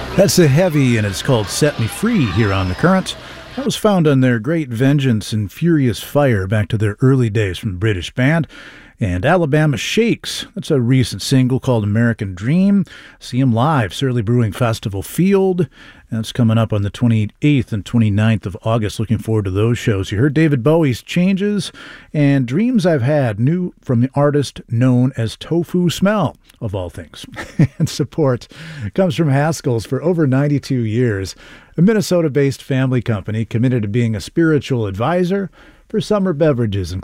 That's The Heavy, and it's called Set Me Free here on The Currents. That was found on their Great Vengeance and Furious Fire back to their early days from the British band. And Alabama Shakes, that's a recent single called American Dream. See them live, Surly Brewing Festival Field. That's coming up on the 28th and 29th of August. Looking forward to those shows. You heard David Bowie's Changes and Dreams I've Had, new from the artist known as Tofu Smell, of all things. And support comes from Haskell's for over 92 years, a Minnesota-based family company committed to being a spiritual advisor for summer beverages,